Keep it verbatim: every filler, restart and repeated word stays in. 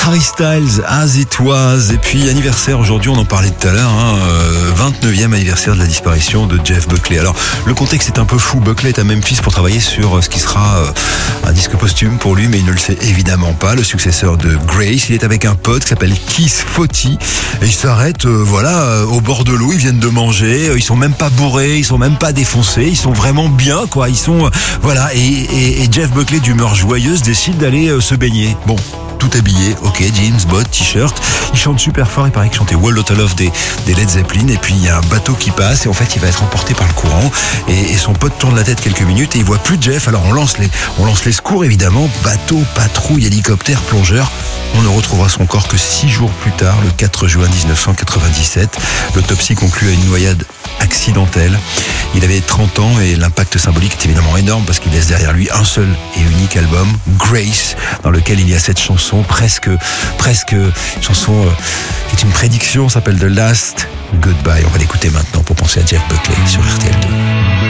Harry Styles, As It Was. Et puis anniversaire aujourd'hui, on en parlait tout à l'heure, hein, euh, vingt-neuvième anniversaire de la disparition de Jeff Buckley. Alors le contexte est un peu fou. Buckley est à Memphis pour travailler sur ce qui sera euh, un disque posthume pour lui, mais il ne le sait évidemment pas. Le successeur de Grace, il est avec un pote qui s'appelle Keith Fauty et ils s'arrêtent euh, voilà euh, au bord de l'eau. Ils viennent de manger, ils sont même pas bourrés, ils sont même pas défoncés, ils sont vraiment bien quoi. Ils sont euh, voilà et, et, et Jeff Buckley d'humeur joyeuse décide d'aller euh, se baigner. Bon. Tout habillé, ok, jeans, bottes, t-shirt. Il chante super fort, il paraît qu'il chantait Wall Lotta Love des, des Led Zeppelin. Et puis il y a un bateau qui passe et en fait il va être emporté par le courant. Et, et son pote tourne la tête quelques minutes et il voit plus Jeff. Alors on lance les, on lance les secours évidemment. Bateau, patrouille, hélicoptère, plongeur. On ne retrouvera son corps que six jours plus tard, le quatre juin dix-neuf cent quatre-vingt-dix-sept. L'autopsie conclut à une noyade accidentelle. Il avait trente ans et l'impact symbolique est évidemment énorme parce qu'il laisse derrière lui un seul et unique album, Grace, dans lequel il y a cette chanson presque, presque, chanson euh, qui est une prédiction, s'appelle The Last Goodbye. On va l'écouter maintenant pour penser à Jeff Buckley sur R T L.